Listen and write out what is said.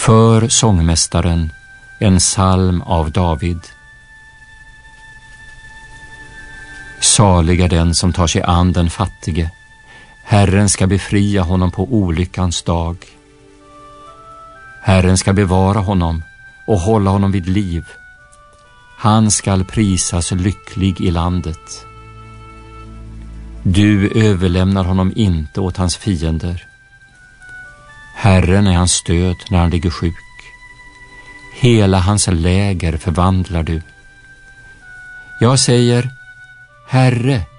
För sångmästaren en psalm av David. Salig är den som tar sig an den fattige. Herren ska befria honom på olyckans dag. Herren ska bevara honom och hålla honom vid liv. Han skall prisas lycklig i landet. Du överlämnar honom inte åt hans fiender. Herren är hans stöd när han ligger sjuk. Hela hans läger förvandlar du. Jag säger, Herre,